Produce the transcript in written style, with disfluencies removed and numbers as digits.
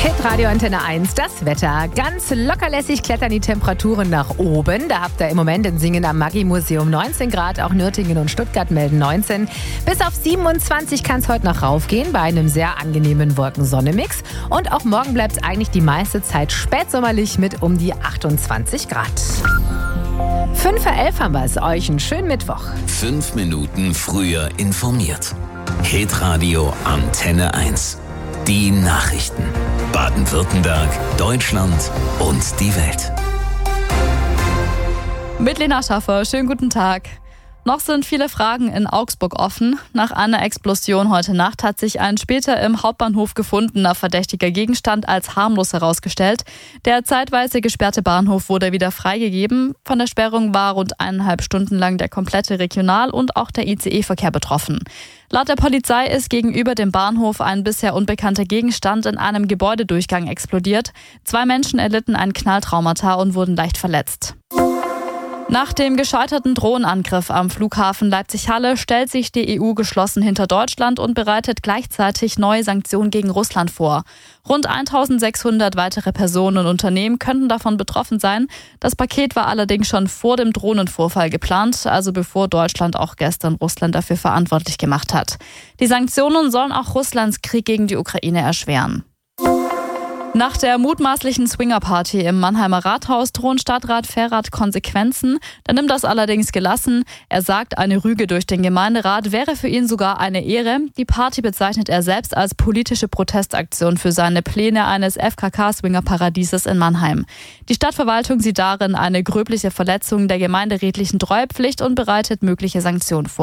Hitradio Antenne 1, das Wetter. Ganz lockerlässig klettern die Temperaturen nach oben. Da habt ihr im Moment in Singen am Maggi-Museum 19 Grad. Auch Nürtingen und Stuttgart melden 19. Bis auf 27 kann es heute noch raufgehen bei einem sehr angenehmen Wolken-Sonne-Mix. Und auch morgen bleibt es eigentlich die meiste Zeit spätsommerlich mit um die 28 Grad. 5:11 haben wir es euch. Einen schönen Mittwoch. 5 Minuten früher informiert. Hitradio Antenne 1. Die Nachrichten. Baden-Württemberg, Deutschland und die Welt. Mit Lena Schaffer, schönen guten Tag. Noch sind viele Fragen in Augsburg offen. Nach einer Explosion heute Nacht hat sich ein später im Hauptbahnhof gefundener verdächtiger Gegenstand als harmlos herausgestellt. Der zeitweise gesperrte Bahnhof wurde wieder freigegeben. Von der Sperrung war rund 1,5 Stunden lang der komplette Regional- und auch der ICE-Verkehr betroffen. Laut der Polizei ist gegenüber dem Bahnhof ein bisher unbekannter Gegenstand in einem Gebäudedurchgang explodiert. 2 Menschen erlitten ein Knalltraumata und wurden leicht verletzt. Nach dem gescheiterten Drohnenangriff am Flughafen Leipzig-Halle stellt sich die EU geschlossen hinter Deutschland und bereitet gleichzeitig neue Sanktionen gegen Russland vor. Rund 1600 weitere Personen und Unternehmen könnten davon betroffen sein. Das Paket war allerdings schon vor dem Drohnenvorfall geplant, also bevor Deutschland auch gestern Russland dafür verantwortlich gemacht hat. Die Sanktionen sollen auch Russlands Krieg gegen die Ukraine erschweren. Nach der mutmaßlichen Swingerparty im Mannheimer Rathaus drohen Stadtrat Ferrat Konsequenzen. Er nimmt das allerdings gelassen. Er sagt, eine Rüge durch den Gemeinderat wäre für ihn sogar eine Ehre. Die Party bezeichnet er selbst als politische Protestaktion für seine Pläne eines FKK-Swingerparadieses in Mannheim. Die Stadtverwaltung sieht darin eine gröbliche Verletzung der gemeinderätlichen Treuepflicht und bereitet mögliche Sanktionen vor.